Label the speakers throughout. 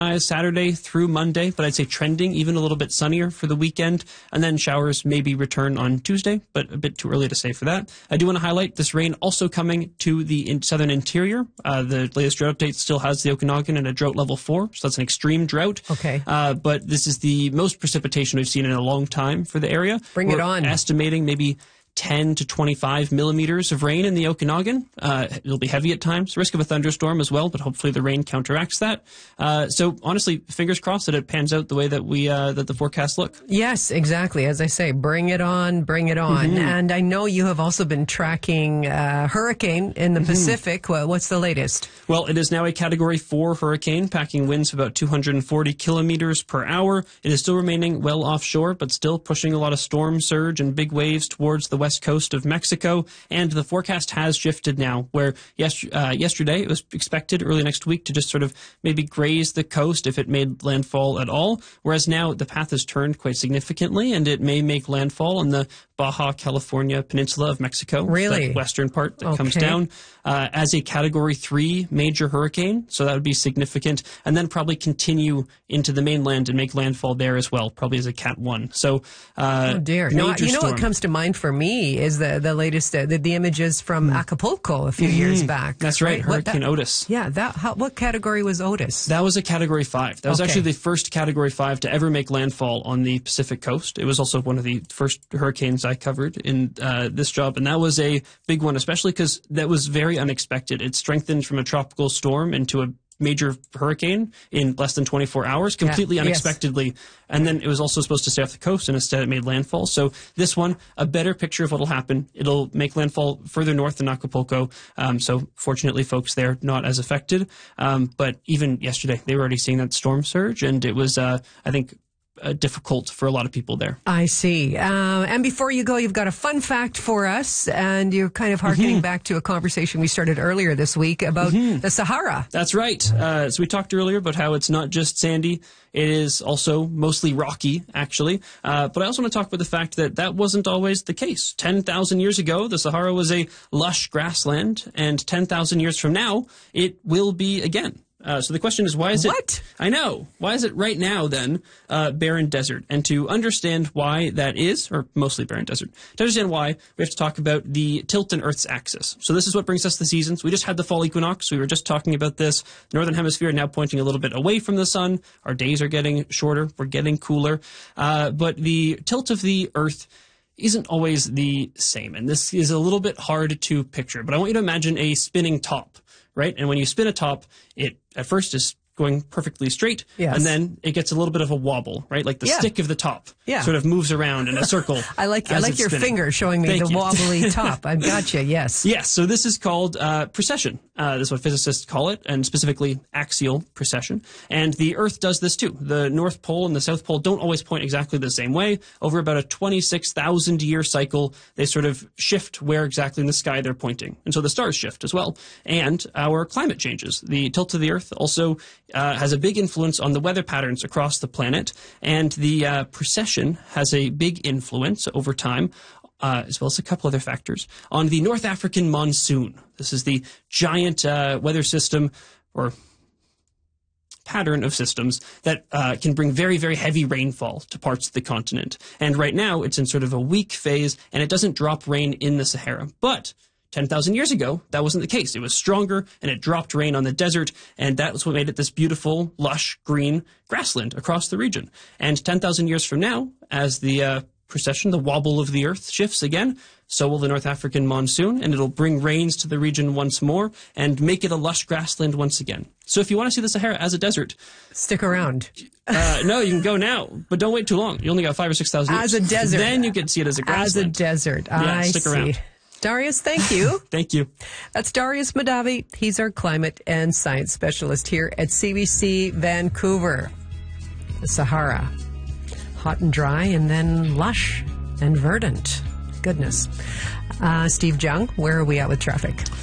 Speaker 1: Saturday through Monday, but I'd say trending even a little bit sunnier for the weekend, and then showers maybe return on Tuesday, but a bit too early to say for that. I do want to highlight this rain also coming to the southern interior. The latest drought update still has the Okanagan at a drought level 4, so that's an extreme drought.
Speaker 2: Okay.
Speaker 1: But this is the most precipitation we've seen in a long time for the area.
Speaker 2: Bring it on.
Speaker 1: We're estimating maybe 10 to 25 millimeters of rain in the Okanagan. It'll be heavy at times. Risk of a thunderstorm as well, but hopefully the rain counteracts that. So honestly, fingers crossed that it pans out the way that that the forecasts look.
Speaker 2: Yes, exactly. As I say, bring it on, bring it on.
Speaker 1: Mm-hmm.
Speaker 2: And I know you have also been tracking hurricane in the Pacific. What's the latest?
Speaker 1: Well, it is now a Category 4 hurricane, packing winds of about 240 kilometers per hour. It is still remaining well offshore, but still pushing a lot of storm surge and big waves towards the west coast of Mexico, and the forecast has shifted now, where yesterday it was expected early next week to just sort of maybe graze the coast if it made landfall at all, whereas now the path has turned quite significantly, and it may make landfall on the Baja California peninsula of Mexico.
Speaker 2: Really?
Speaker 1: That western part that comes down as a Category 3 major hurricane, so that would be significant, and then probably continue into the mainland and make landfall there as well, probably as a Cat 1. So,
Speaker 2: oh dear. No, you know what comes to mind for me is the latest, the images from Acapulco a few years back.
Speaker 1: That's right, Hurricane Otis.
Speaker 2: Yeah, what category was Otis?
Speaker 1: That was a Category 5. That was actually the first Category 5 to ever make landfall on the Pacific coast. It was also one of the first hurricanes I covered in this job, and that was a big one, especially because that was very unexpected. It strengthened from a tropical storm into a major hurricane in less than 24 hours, completely unexpectedly. Yes. And then it was also supposed to stay off the coast, and instead it made landfall. So this one, a better picture of what will happen. It'll make landfall further north than Acapulco. So fortunately, folks there not as affected. But even yesterday, they were already seeing that storm surge, and it was, I think, difficult for a lot of people there.
Speaker 2: I see. And before you go, you've got a fun fact for us, and you're kind of harkening back to a conversation we started earlier this week about the Sahara.
Speaker 1: That's right. So we talked earlier about how it's not just sandy. It is also mostly rocky, actually. But I also want to talk about the fact that that wasn't always the case. 10,000 years ago, the Sahara was a lush grassland, and 10,000 years from now, it will be again. So the question is, why is it...
Speaker 2: What?
Speaker 1: I know. Why is it right now, then, barren desert? And to understand why that is, or mostly barren desert, to understand why, we have to talk about the tilt in Earth's axis. So this is what brings us the seasons. We just had the fall equinox. We were just talking about this. The northern hemisphere now pointing a little bit away from the sun. Our days are getting shorter. We're getting cooler. But the tilt of the Earth isn't always the same. And this is a little bit hard to picture. But I want you to imagine a spinning top. Right? And when you spin a top, it at first is going perfectly straight, and then it gets a little bit of a wobble, right? Like the stick of the top sort of moves around in a circle.
Speaker 2: I like your finger showing me the wobbly top. I've got you, yes.
Speaker 1: Yes, so this is called precession. This is what physicists call it, and specifically axial precession. And the Earth does this too. The North Pole and the South Pole don't always point exactly the same way. Over about a 26,000 year cycle, they sort of shift where exactly in the sky they're pointing. And so the stars shift as well. And our climate changes. The tilt of the Earth also has a big influence on the weather patterns across the planet, and the precession has a big influence over time, as well as a couple other factors, on the North African monsoon. This is the giant weather system, or pattern of systems that can bring very, very heavy rainfall to parts of the continent. And right now, it's in sort of a weak phase, and it doesn't drop rain in the Sahara. But 10,000 years ago, that wasn't the case. It was stronger, and it dropped rain on the desert, and that was what made it this beautiful, lush, green grassland across the region. And 10,000 years from now, as the precession, the wobble of the Earth shifts again, so will the North African monsoon, and it'll bring rains to the region once more and make it a lush grassland once again. So if you want to see the Sahara as a desert,
Speaker 2: stick around.
Speaker 1: No, you can go now, but don't wait too long. You only got 5,000 or 6,000 years.
Speaker 2: As a desert.
Speaker 1: Then you can see it as a grassland.
Speaker 2: As a desert.
Speaker 1: Yeah, stick around.
Speaker 2: Darius, thank you.
Speaker 1: Thank you.
Speaker 2: That's Darius Mahdavi. He's our climate and science specialist here at CBC Vancouver. The Sahara. Hot and dry, and then lush and verdant. Goodness. Steve Jung, where are we at with traffic?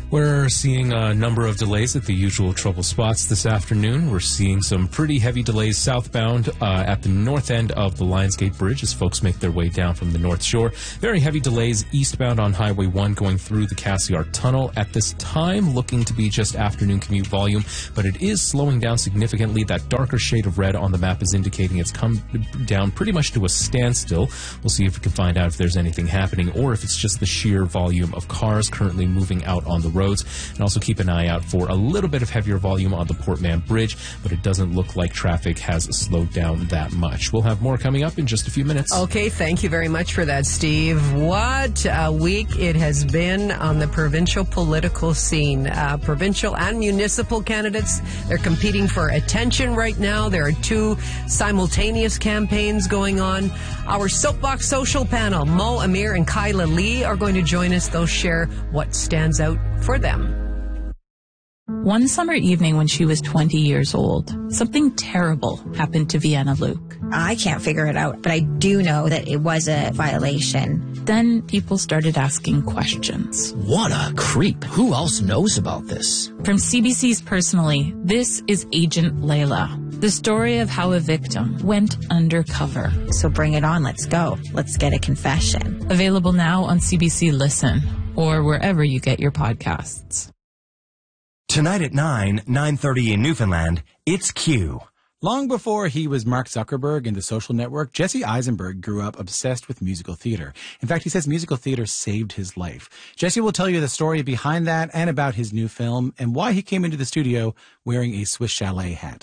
Speaker 3: We're seeing a number of delays at the usual trouble spots this afternoon. We're seeing some pretty heavy delays southbound at the north end of the Lionsgate Bridge as folks make their way down from the North Shore. Very heavy delays eastbound on Highway 1 going through the Cassiar Tunnel. At this time, looking to be just afternoon commute volume, but it is slowing down significantly. That darker shade of red on the map is indicating it's come down pretty much to a standstill. We'll see if we can find out if there's anything happening or if it's just the sheer volume of cars currently moving out on the roads. And also keep an eye out for a little bit of heavier volume on the Port Mann Bridge, but it doesn't look like traffic has slowed down that much. We'll have more coming up in just a few minutes.
Speaker 2: Okay, thank you very much for that, Steve. What a week it has been on the provincial political scene. Provincial and municipal candidates, they're competing for attention right now. There are two simultaneous campaigns going on. Our Soapbox Social panel, Mo Amir and Kyla Lee, are going to join us. They'll share what stands out for them.
Speaker 4: One summer evening when she was 20 years old, something terrible happened to Vienna Luke.
Speaker 5: I can't figure it out, but I do know that it was a violation.
Speaker 4: Then people started asking questions.
Speaker 6: What a creep. Who else knows about this?
Speaker 4: From CBC's Personally, this is Agent Layla, the story of how a victim went undercover.
Speaker 5: So bring it on. Let's go. Let's get a confession.
Speaker 4: Available now on CBC Listen or wherever you get your podcasts.
Speaker 7: Tonight at 9:30 in Newfoundland, it's Q.
Speaker 8: Long before he was Mark Zuckerberg in The Social Network, Jesse Eisenberg grew up obsessed with musical theater. In fact, he says musical theater saved his life. Jesse will tell you the story behind that and about his new film and why he came into the studio wearing a Swiss Chalet hat.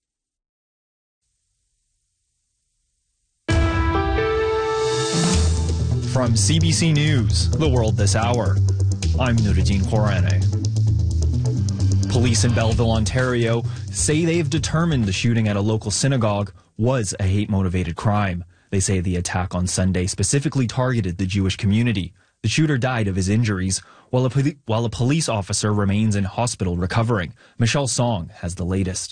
Speaker 9: From CBC News, The World This Hour, I'm Nuruddin Horane. Police in Belleville, Ontario, say they've determined the shooting at a local synagogue was a hate-motivated crime. They say the attack on Sunday specifically targeted the Jewish community. The shooter died of his injuries, while a police officer remains in hospital recovering. Michelle Song has the latest.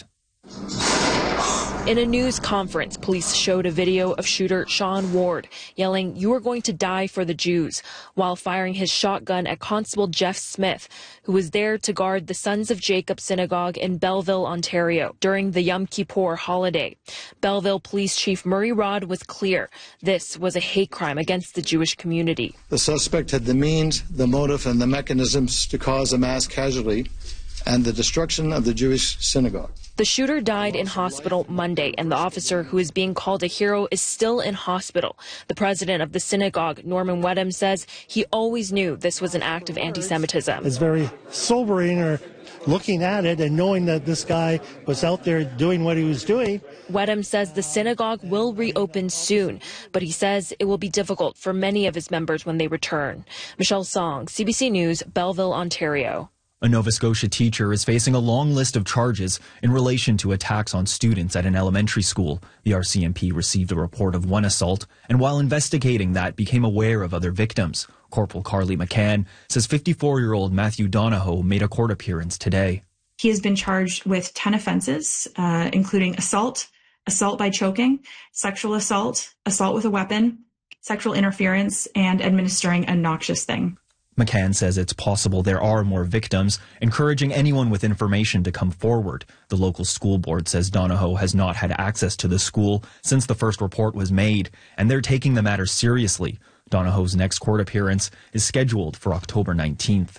Speaker 10: In a news conference, police showed a video of shooter Sean Ward yelling, "You are going to die for the Jews," while firing his shotgun at Constable Jeff Smith, who was there to guard the Sons of Jacob Synagogue in Belleville, Ontario, during the Yom Kippur holiday. Belleville Police Chief Murray Rod was clear this was a hate crime against the Jewish community.
Speaker 11: The suspect had the means, the motive, and the mechanisms to cause a mass casualty and the destruction of the Jewish synagogue.
Speaker 10: The shooter died in hospital Monday, and the officer who is being called a hero is still in hospital. The president of the synagogue, Norman Wedham, says he always knew this was an act of anti-Semitism.
Speaker 12: It's very sobering, or looking at it and knowing that this guy was out there doing what he was doing.
Speaker 10: Wedham says the synagogue will reopen soon, but he says it will be difficult for many of his members when they return. Michelle Song, CBC News, Belleville, Ontario.
Speaker 9: A Nova Scotia teacher is facing a long list of charges in relation to attacks on students at an elementary school. The RCMP received a report of one assault, and while investigating that, became aware of other victims. Corporal Carly McCann says 54-year-old Matthew Donahoe made a court appearance today.
Speaker 13: He has been charged with 10 offenses, including assault, assault by choking, sexual assault, assault with a weapon, sexual interference, and administering a noxious thing.
Speaker 9: McCann says it's possible there are more victims, encouraging anyone with information to come forward. The local school board says Donahoe has not had access to the school since the first report was made, and they're taking the matter seriously. Donahoe's next court appearance is scheduled for October 19th.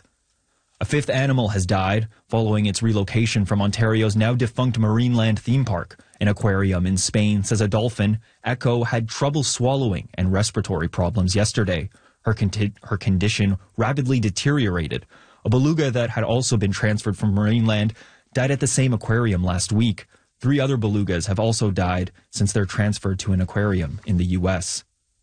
Speaker 9: A fifth animal has died following its relocation from Ontario's now defunct Marineland theme park. An aquarium in Spain says a dolphin, Echo, had trouble swallowing and respiratory problems yesterday. Her condition rapidly deteriorated. A beluga that had also been transferred from Marineland died at the same aquarium last week. 3 other belugas have also died since they're transferred to an aquarium in the U.S.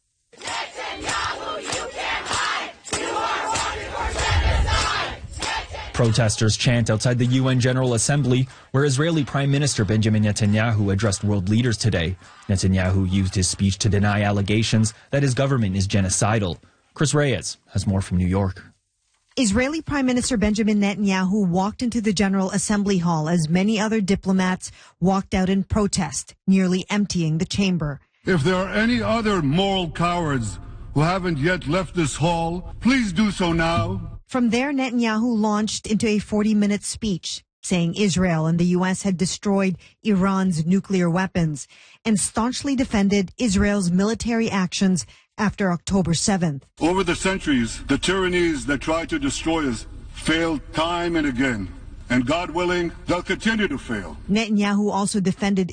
Speaker 9: Protesters chant outside the UN General Assembly, where Israeli Prime Minister Benjamin Netanyahu addressed world leaders today. Netanyahu used his speech to deny allegations that his government is genocidal. Chris Reyes has more from New York.
Speaker 14: Israeli Prime Minister Benjamin Netanyahu walked into the General Assembly Hall as many other diplomats walked out in protest, nearly emptying the chamber.
Speaker 15: If there are any other moral cowards who haven't yet left this hall, please do so now.
Speaker 14: From there, Netanyahu launched into a 40-minute speech saying Israel and the U.S. had destroyed Iran's nuclear weapons and staunchly defended Israel's military actions after October 7th.
Speaker 15: Over the centuries, the tyrannies that tried to destroy us failed time and again. And God willing, they'll continue to fail.
Speaker 14: Netanyahu also defended